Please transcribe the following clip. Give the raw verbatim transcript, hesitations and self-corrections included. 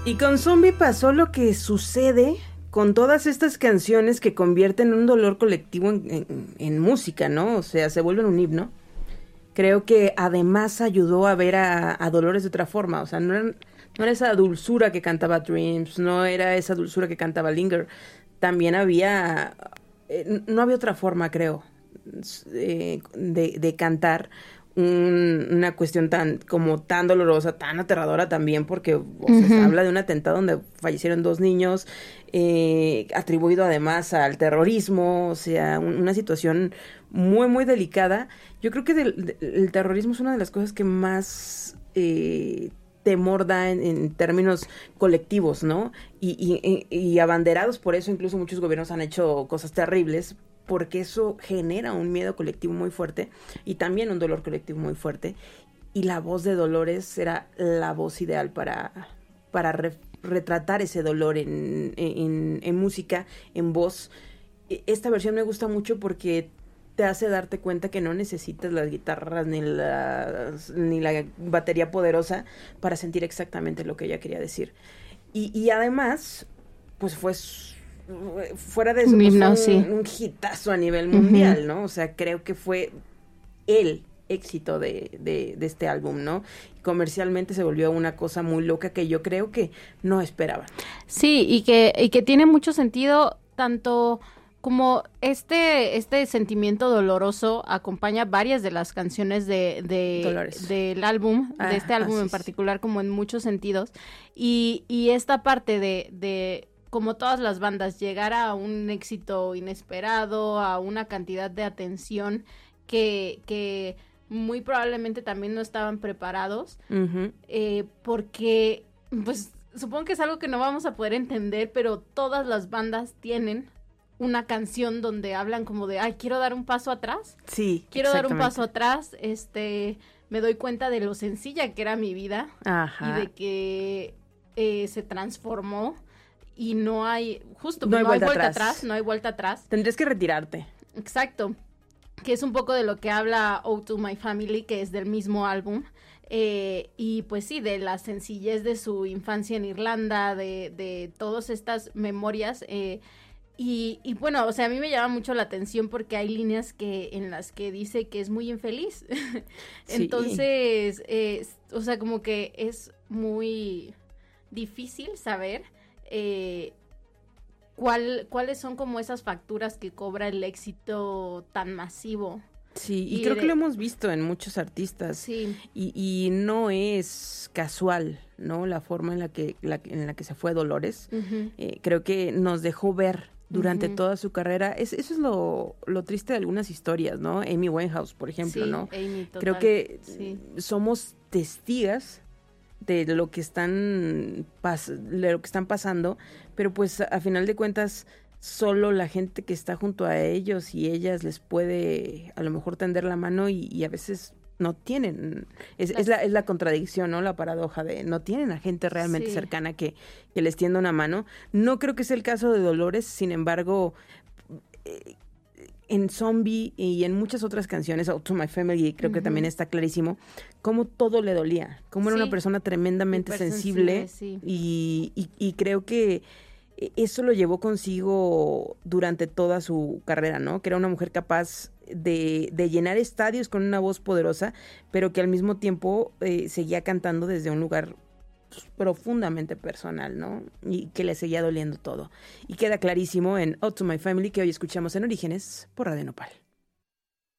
Y con Zombie pasó lo que sucede con todas estas canciones que convierten un dolor colectivo en, en, en música, ¿no? O sea, se vuelven un himno. Creo que además ayudó a ver a, a Dolores de otra forma. O sea, no era, no era esa dulzura que cantaba Dreams, no era esa dulzura que cantaba Linger. También había... Eh, no había otra forma, creo, eh, de, de cantar un, una cuestión tan como tan dolorosa, tan aterradora también, porque o sea, uh-huh. se habla de un atentado donde fallecieron dos niños, eh, atribuido además al terrorismo, o sea, un, una situación muy, muy delicada. Yo creo que del, de, el terrorismo es una de las cosas que más eh, temor da en, en términos colectivos, ¿no? Y, y, y abanderados por eso, incluso muchos gobiernos han hecho cosas terribles, porque eso genera un miedo colectivo muy fuerte y también un dolor colectivo muy fuerte. Y la voz de Dolores era la voz ideal para, para re, retratar ese dolor en, en, en música, en voz. Esta versión me gusta mucho porque te hace darte cuenta que no necesitas las guitarras ni, las, ni la batería poderosa para sentir exactamente lo que ella quería decir. Y, y además, pues fue... fuera de eso, pues himno, fue sí. un, un hitazo a nivel mundial, uh-huh. ¿no? O sea, creo que fue el éxito de, de, de este álbum, ¿no? Comercialmente se volvió una cosa muy loca que yo creo que no esperaban. Sí, y que, y que tiene mucho sentido, tanto como este, este sentimiento doloroso acompaña varias de las canciones de, de del álbum, ah, de este álbum en particular, como en muchos sentidos, y, y esta parte de, de como todas las bandas, llegar a un éxito inesperado, a una cantidad de atención que, que muy probablemente también no estaban preparados, uh-huh. eh, porque, pues, supongo que es algo que no vamos a poder entender, pero todas las bandas tienen una canción donde hablan como de, ay, quiero dar un paso atrás. Sí, Quiero dar un paso atrás, este, me doy cuenta de lo sencilla que era mi vida. Ajá. Y de que eh, se transformó. Y no hay, justo, no hay, no vuelta, hay vuelta atrás. atrás, no hay vuelta atrás. Tendrías que retirarte. Exacto, que es un poco de lo que habla Ode to My Family, que es del mismo álbum, eh, y pues sí, de la sencillez de su infancia en Irlanda, de, de todas estas memorias, eh, y, y bueno, o sea, a mí me llama mucho la atención porque hay líneas que en las que dice que es muy infeliz, sí. Entonces, eh, o sea, como que es muy difícil saber Eh, ¿cuál, cuáles son como esas facturas que cobra el éxito tan masivo. Sí, y, y creo de... que lo hemos visto en muchos artistas. Sí. Y, y no es casual, ¿no? La forma en la que, la, en la que se fue Dolores. Uh-huh. Eh, creo que nos dejó ver durante uh-huh. toda su carrera. Es, eso es lo, lo triste de algunas historias, ¿no? Amy Winehouse, por ejemplo, sí, ¿no? Amy, total. Creo que sí. somos testigas de lo que están pas- de lo que están pasando, pero pues a, a final de cuentas solo la gente que está junto a ellos y ellas les puede a lo mejor tender la mano y, y a veces no tienen, es, es, la, es la contradicción, ¿no? La paradoja de no tienen a gente realmente sí. cercana que, que les tienda una mano. No creo que sea el caso de Dolores, sin embargo, eh, en Zombie y en muchas otras canciones, Ode to My Family, creo uh-huh. que también está clarísimo, cómo todo le dolía, cómo sí. era una persona tremendamente sensible, sí. y, y, y creo que eso lo llevó consigo durante toda su carrera, ¿no? Que era una mujer capaz de, de llenar estadios con una voz poderosa, pero que al mismo tiempo eh, seguía cantando desde un lugar profundamente personal, ¿no? Y que le seguía doliendo todo. Y queda clarísimo en Ode to My Family, que hoy escuchamos en Orígenes por Radio Nopal.